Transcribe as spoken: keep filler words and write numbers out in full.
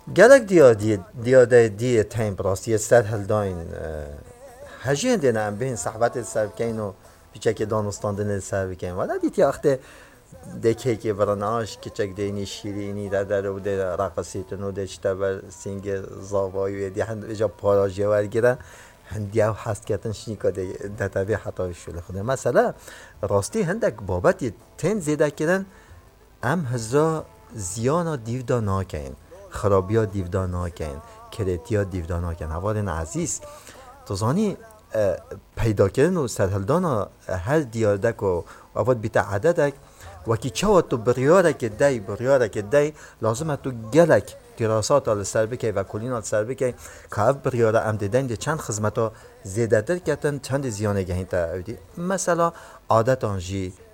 گلک دیا دی دیا دی دی تایم براستی استاد هلداین هجی هندینه ام بین صحبت سر بکین و پیچه که دانستاندن سر بکین ولی دیتی اخته دکه که برناش که چک دینی شیرینی در در و در رقصیتن و دشته بر سینگ زاوایی و دی هند جا پاراجی ورگیره هندی او حست کردن شنیکا دی دتابی حتی شده خوده مثلا راستی هندک بابتی تن زیده کردن ام هزار زیانا دیودا ناکن خرابیا دیودا ناکن کرتیا دیودا ناکن هوارن عزیز تو زانی پیدا کردن و سرهلدان هر دیاردک و وفاد بیت عددک وکی چاو تو بریاره که دی بریاره که دی لازمه تو گلک دراسات آل سر بکی و کلین آل سر بکی که اف بریاره ام دیدن دی چند خزمتا زیده تر کتن چند زیانه گهین تا اودی مثلا عادت آنجی